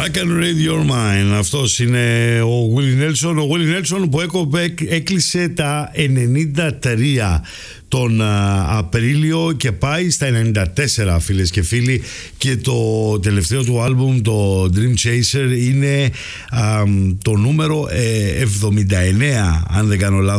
I can read your mind. Αυτός είναι ο Willie Nelson. Ο Willie Nelson που έκλεισε τα 93 τον Απρίλιο και πάει στα 94, φίλες και φίλοι, και το τελευταίο του άλμπουμ, το Dream Chaser, είναι το νούμερο 79, αν δεν κάνω λάθος,